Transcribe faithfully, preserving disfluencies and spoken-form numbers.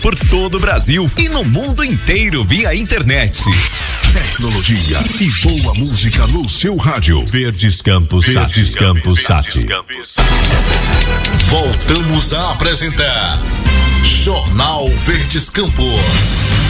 por todo o Brasil e no mundo inteiro via internet. Tecnologia e boa música no seu rádio. Verdes Campos Sat. Verdes Campos Sat. Voltamos a apresentar Jornal Verdes Campos.